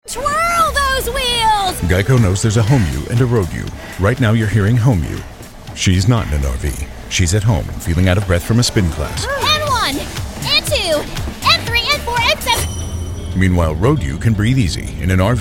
Twirl those wheels! Geico knows there's a home you and a road you. Right now you're hearing home you. She's not in an RV. She's at home, feeling out of breath from a spin class. N1, N2, N3, N4, N7. Meanwhile, road you can breathe easy in an RV.